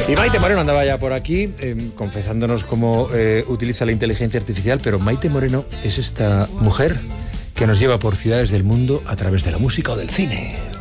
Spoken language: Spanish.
Y Maite Moreno andaba ya por aquí, confesándonos cómo utiliza la inteligencia artificial, pero Maite Moreno es esta mujer que nos lleva por ciudades del mundo a través de la música o del cine.